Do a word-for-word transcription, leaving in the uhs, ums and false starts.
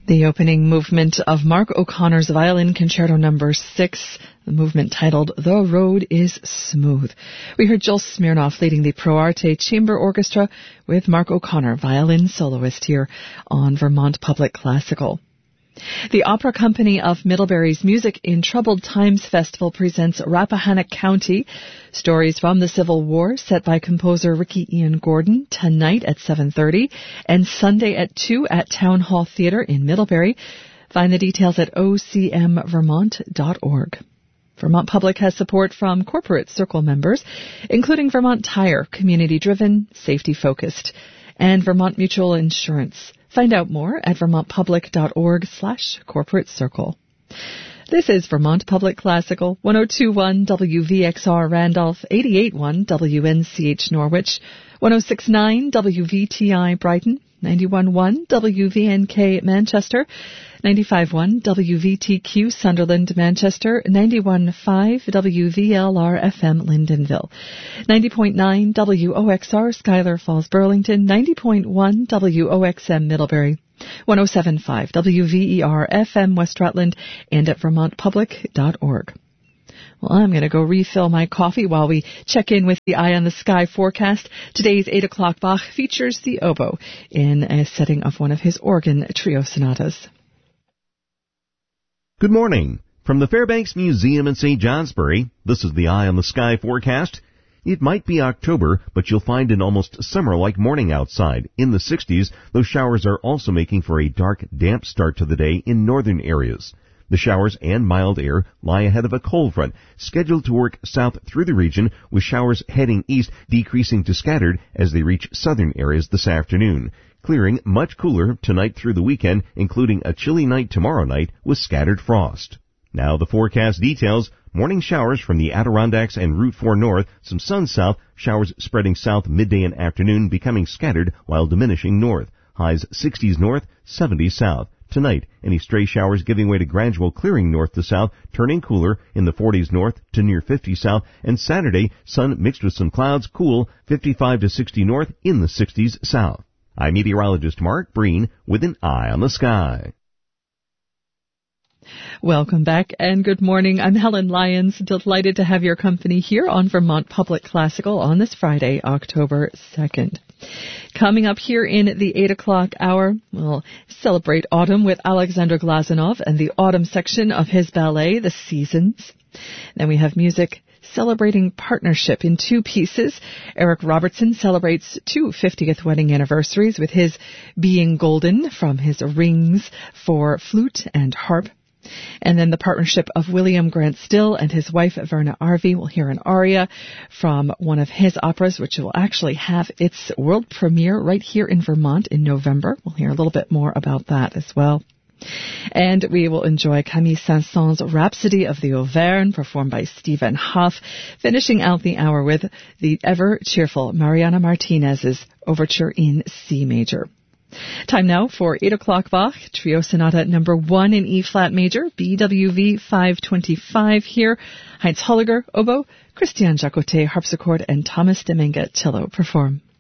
The opening movement of Mark O'Connor's Violin Concerto Number six, the movement titled The Road is Smooth. We heard Joel Smirnoff leading the Pro Arte Chamber Orchestra with Mark O'Connor, violin soloist, here on Vermont Public Classical. The Opera Company of Middlebury's Music in Troubled Times Festival presents Rappahannock County, stories from the Civil War, set by composer Ricky Ian Gordon, tonight at seven thirty and Sunday at two at Town Hall Theatre in Middlebury. Find the details at o c m vermont dot org. Vermont Public has support from Corporate Circle members, including Vermont Tire, community-driven, safety-focused, and Vermont Mutual Insurance. Find out more at vermontpublic.org slash corporate circle. This is Vermont Public Classical, one oh two point one W V X R Randolph, eighty-eight point one W N C H Norwich, one oh six point nine W V T I Brighton, ninety-one point one W V N K Manchester, ninety-five point one W V T Q Sunderland Manchester, ninety-one point five W V L R F M Lyndonville, ninety point nine W O X R Schuyler Falls Burlington, ninety point one W O X M Middlebury, one oh seven point five W V E R F M West Rutland, and at vermont public dot org. Well, I'm going to go refill my coffee while we check in with the Eye on the Sky forecast. Today's eight o'clock Bach features the oboe in a setting of one of his organ trio sonatas. Good morning. From the Fairbanks Museum in Saint Johnsbury, this is the Eye on the Sky forecast. It might be October, but you'll find an almost summer-like morning outside. In the sixties, those showers are also making for a dark, damp start to the day in northern areas. The showers and mild air lie ahead of a cold front, scheduled to work south through the region, with showers heading east decreasing to scattered as they reach southern areas this afternoon. Clearing much cooler tonight through the weekend, including a chilly night tomorrow night with scattered frost. Now the forecast details. Morning showers from the Adirondacks and Route four north, some sun south, showers spreading south midday and afternoon, becoming scattered while diminishing north. Highs sixties north, seventies south. Tonight, any stray showers giving way to gradual clearing north to south, turning cooler in the forties north to near fifty south, and Saturday, sun mixed with some clouds, cool, fifty-five to sixty north, in the sixties south. I'm meteorologist Mark Breen with an Eye on the Sky. Welcome back and good morning. I'm Helen Lyons, delighted to have your company here on Vermont Public Classical on this Friday, October second. Coming up here in the eight o'clock hour, we'll celebrate autumn with Alexander Glazunov and the autumn section of his ballet, The Seasons. Then we have music celebrating partnership in two pieces. Eric Robertson celebrates two fiftieth wedding anniversaries with his Being Golden from his Rings for flute and harp. And then the partnership of William Grant Still and his wife Verna Arvey. We'll hear an aria from one of his operas, which will actually have its world premiere right here in Vermont in November. We'll hear a little bit more about that as well. And we will enjoy Camille Saint-Saëns' Rhapsody of the Auvergne, performed by Stephen Hoff, finishing out the hour with the ever-cheerful Mariana Martinez's Overture in C major. Time now for eight o'clock Bach, Trio Sonata number one in E-flat major, B W V five twenty-five here. Heinz Holliger, oboe, Christian Jacotet, harpsichord, and Thomas Demenga, cello perform.